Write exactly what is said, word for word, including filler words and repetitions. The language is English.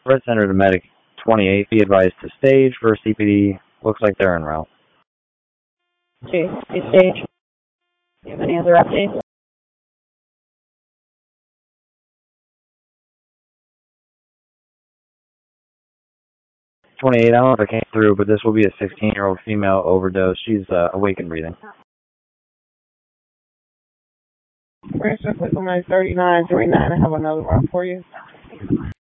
Red Center to Medic twenty-eight. Be advised to stage for C P D. Looks like they're en route. Okay, stage. Do you have any other updates? twenty-eight, I don't know if it came through, but this will be a sixteen-year-old female overdose. She's uh, awake and breathing. Branch up with my thirty-nine three nine. I have another one for you.